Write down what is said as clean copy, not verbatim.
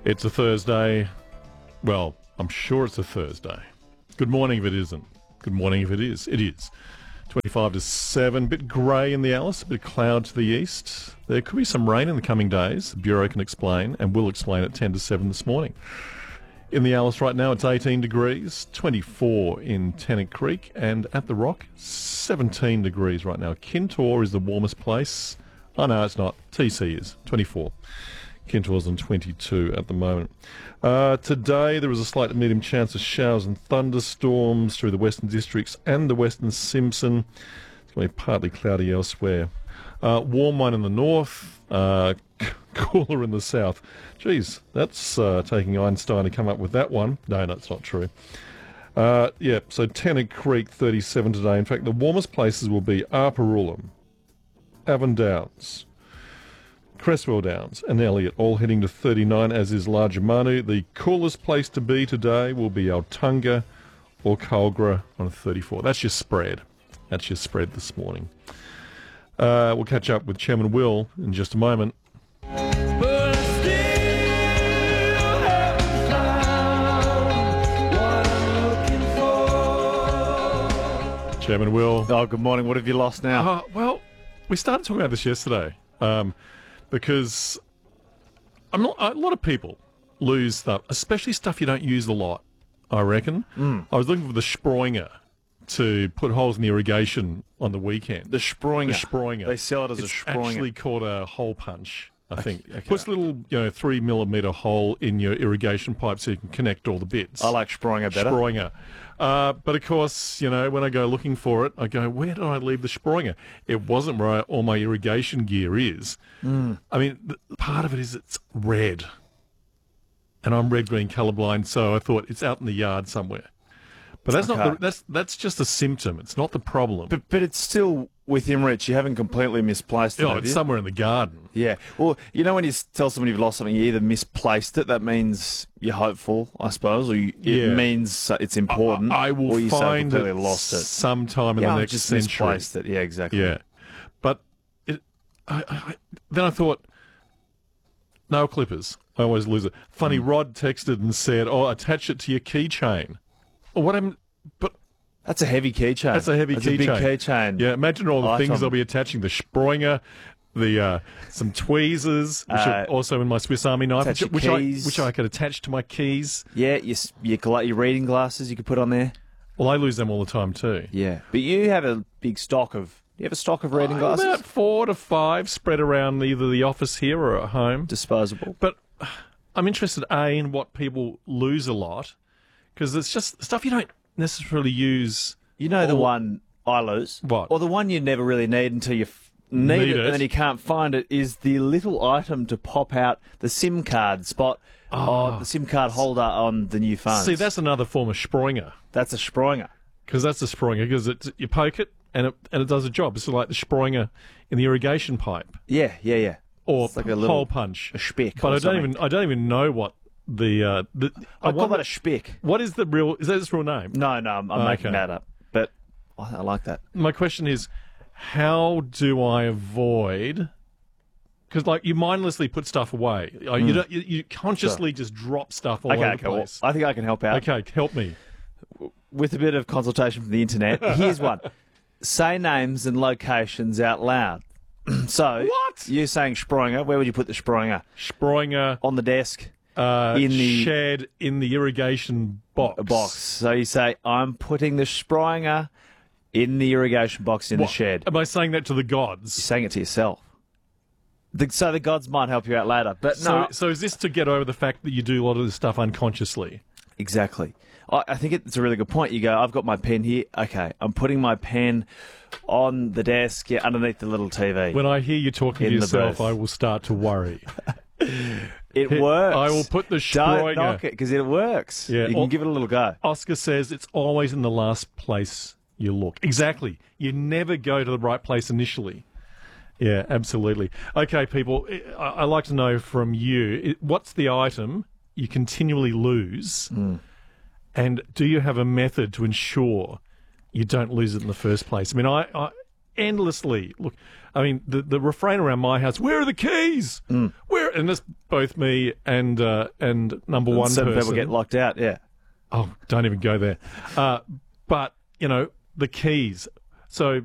It's a Thursday. Well, I'm sure it's a Thursday. Good morning if it isn't. Good morning if it is. It is. 25 to 7. Bit grey in the Alice, a bit of cloud to the east. There could be some rain in the coming days. The Bureau can explain and will explain at 10 to 7 this morning. In the Alice right now, it's 18 degrees, 24 in Tennant Creek, and at the Rock, 17 degrees right now. Kintore is the warmest place. Oh, no, it's not. TC is 24. Kintore's on 22 at the moment. Today, there is a slight to medium chance of showers and thunderstorms through the western districts and the western Simpson. It's going to be partly cloudy elsewhere. Warm one in the north, cooler in the south. Geez, that's taking Einstein to come up with that one. No, that's not true. So Tennant Creek, 37 today. In fact, the warmest places will be Arparullum, Avon Downs, Cresswell Downs and Elliot, all heading to 39, as is Largemanu. The coolest place to be today will be Altunga or Culgra on 34. That's your spread. That's your spread this morning. We'll catch up with Chairman Will in just a moment. Chairman Will. Oh, good morning. What have you lost now? Well, we started talking about this yesterday. Because a lot of people lose stuff, especially stuff you don't use a lot, I reckon. I was looking for the Sproinger to put holes in the irrigation on the weekend. The Sproinger. The Sproinger. They sell it as it's a Sproinger. Actually called a hole punch, I think. Okay. Puts a little 3 millimetre hole in your irrigation pipe so you can connect all the bits. I like Sproinger better. Sproinger. But of course, when I go looking for it, I go, where did I leave the Sproinger? It wasn't where all my irrigation gear is. I mean, part of it is it's red. And I'm red-green colourblind, so I thought it's out in the yard somewhere. But that's not that's just a symptom. It's not the problem. But it's still within reach. You haven't completely misplaced it, have it's you? somewhere in the garden. Yeah. Well, when you tell someone you've lost something, you either misplaced it, that means you're hopeful, I suppose, or it means it's important. I will or you find completely it lost it sometime in the next just century. Misplaced it. Yeah, exactly. Yeah. But then I thought, nail clippers. I always lose it. Funny, Rod texted and said, attach it to your keychain. Well, what happened? But that's a heavy keychain. That's a heavy keychain. That's a big keychain. Yeah, imagine all the things I'll be attaching. The Sproinger, some tweezers, which are also in my Swiss Army knife, which I could attach to my keys. Yeah, your reading glasses you could put on there. Well, I lose them all the time too. Yeah, but you have a big stock of... You have a stock of reading glasses? About 4 to 5 spread around either the office here or at home. Disposable. But I'm interested, in what people lose a lot, because it's just stuff you don't necessarily use. You know the one I lose? What? Or the one you never really need until you need it, and then you can't find it, is the little item to pop out the SIM card spot, or the SIM card holder on the new phones. See, that's another form of Sproinger. That's a Sproinger. Because that's a Sproinger, because you poke it, and it does a job. It's like the Sproinger in the irrigation pipe. Yeah. Or it's like a hole punch. A spick. But I don't even know what I call that a spick. What is the real? Is that its real name? No, I'm making that up. But I like that. My question is, how do I avoid? Because you mindlessly put stuff away. You consciously just drop stuff all over the place. Well, I think I can help out. Okay, help me. With a bit of consultation from the internet, here's one. Say names and locations out loud. So, what? You're saying Sproinger. Where would you put the Sproinger? Sproinger. On the desk. In the shed, in the irrigation box. So you say, I'm putting the Sproinger in the irrigation box in the shed. Am I saying that to the gods? You're saying it to yourself. So the gods might help you out later. But no. So is this to get over the fact that you do a lot of this stuff unconsciously? Exactly. I think it's a really good point. You go, I've got my pen here. Okay, I'm putting my pen on the desk underneath the little TV. When I hear you talking to yourself, I will start to worry. It works. I will put the Sproinger. Don't knock it, because it works. Yeah, you can give it a little go. Oscar says it's always in the last place you look. Exactly. You never go to the right place initially. Yeah, absolutely. Okay, people, I'd like to know from you, what's the item you continually lose, and do you have a method to ensure you don't lose it in the first place? I mean, I endlessly look. I mean, the refrain around my house: "Where are the keys? Where?" and that's both me and number one Some person. people get locked out, yeah. Oh, don't even go there. But, the keys. So